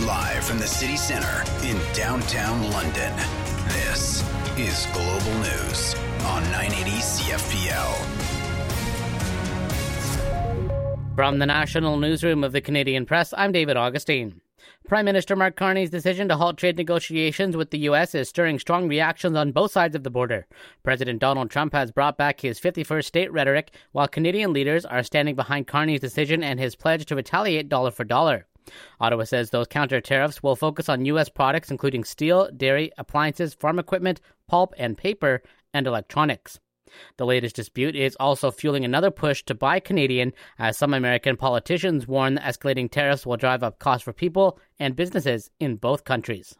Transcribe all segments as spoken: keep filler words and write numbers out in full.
Live from the city centre in downtown London, this is Global News on nine eighty C F P L. From the National Newsroom of the Canadian Press, I'm David Augustine. Prime Minister Mark Carney's decision to halt trade negotiations with the U S is stirring strong reactions on both sides of the border. President Donald Trump has brought back his fifty-first state rhetoric, while Canadian leaders are standing behind Carney's decision and his pledge to retaliate dollar for dollar. Ottawa says those counter-tariffs will focus on U S products including steel, dairy, appliances, farm equipment, pulp and paper, and electronics. The latest dispute is also fueling another push to buy Canadian, as some American politicians warn that escalating tariffs will drive up costs for people and businesses in both countries.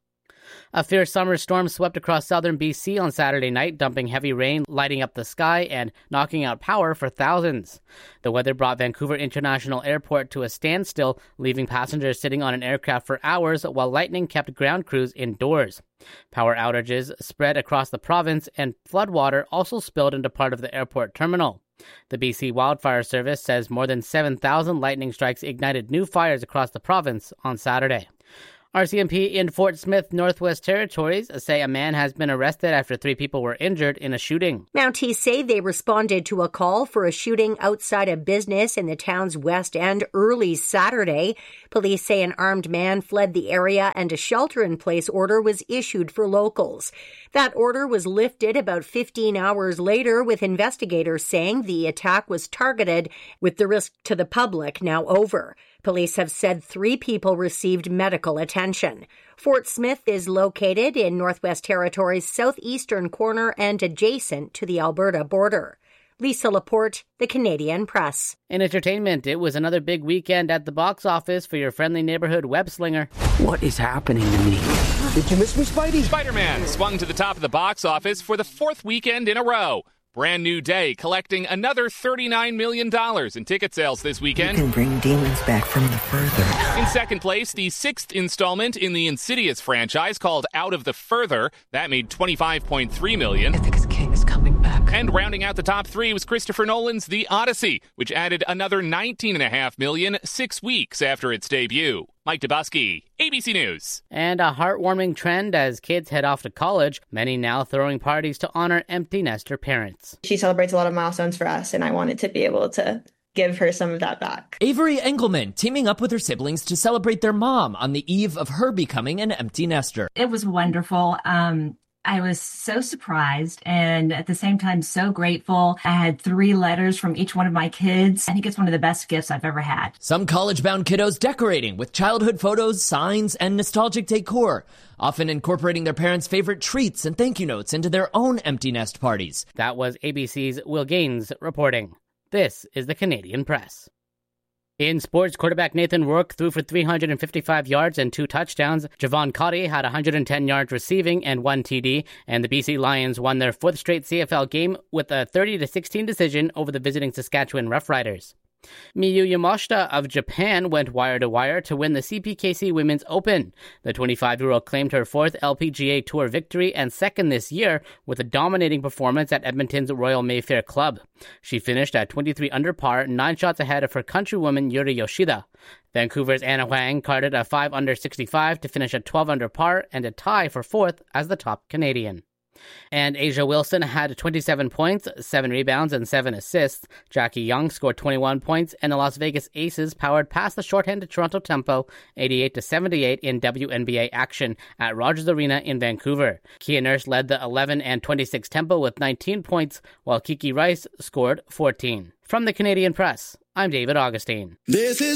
A fierce summer storm swept across southern B C on Saturday night, dumping heavy rain, lighting up the sky, and knocking out power for thousands. The weather brought Vancouver International Airport to a standstill, leaving passengers sitting on an aircraft for hours while lightning kept ground crews indoors. Power outages spread across the province, and floodwater also spilled into part of the airport terminal. The B C Wildfire Service says more than seven thousand lightning strikes ignited new fires across the province on Saturday. R C M P in Fort Smith, Northwest Territories, say a man has been arrested after three people were injured in a shooting. Mounties say they responded to a call for a shooting outside a business in the town's west end early Saturday. Police say an armed man fled the area and a shelter-in-place order was issued for locals. That order was lifted about fifteen hours later, with investigators saying the attack was targeted, with the risk to the public now over. Police have said three people received medical attention. Fort Smith is located in Northwest Territories' southeastern corner and adjacent to the Alberta border. Lisa Laporte, The Canadian Press. In entertainment, it was another big weekend at the box office for your friendly neighborhood web slinger. What is happening to me? Did you miss me, Spidey? Spider-Man swung to the top of the box office for the fourth weekend in a row. Brand New Day collecting another thirty-nine million dollars in ticket sales this weekend. You can bring demons back from the further. In second place, the sixth installment in the Insidious franchise called Out of the Further. That made twenty-five point three million dollars. I think his king is coming back. And rounding out the top three was Christopher Nolan's The Odyssey, which added another nineteen point five million dollars six weeks after its debut. Mike Dubusky, A B C News. And a heartwarming trend as kids head off to college, many now throwing parties to honor empty nester parents. She celebrates a lot of milestones for us, and I wanted to be able to give her some of that back. Avery Engelman teaming up with her siblings to celebrate their mom on the eve of her becoming an empty nester. It was wonderful. Um, I was so surprised and at the same time so grateful. I had three letters from each one of my kids. I think it's one of the best gifts I've ever had. Some college-bound kiddos decorating with childhood photos, signs, and nostalgic decor, often incorporating their parents' favorite treats and thank you notes into their own empty nest parties. That was A B C's Will Gaines reporting. This is the Canadian Press. In sports, quarterback Nathan Rourke threw for three hundred fifty-five yards and two touchdowns. Javon Cotty had one hundred ten yards receiving and one T D, and the B C Lions won their fourth straight C F L game with a thirty to sixteen decision over the visiting Saskatchewan Roughriders. Miyu Yamashita of Japan went wire-to-wire to win the C P K C Women's Open. The twenty-five-year-old claimed her fourth L P G A Tour victory and second this year with a dominating performance at Edmonton's Royal Mayfair Club. She finished at twenty-three under par, nine shots ahead of her countrywoman Yuri Yoshida. Vancouver's Anna Huang carded a five under sixty-five to finish at twelve under par and a tie for fourth as the top Canadian. And Asia Wilson had twenty-seven points, seven rebounds, and seven assists. Jackie Young scored twenty-one points, and the Las Vegas Aces powered past the shorthanded Toronto Tempo eighty-eight to seventy-eight in W N B A action at Rogers Arena in Vancouver. Kia Nurse led the eleven and twenty-six Tempo with nineteen points, while Kiki Rice scored fourteen. From the Canadian Press, I'm David Augustine. This is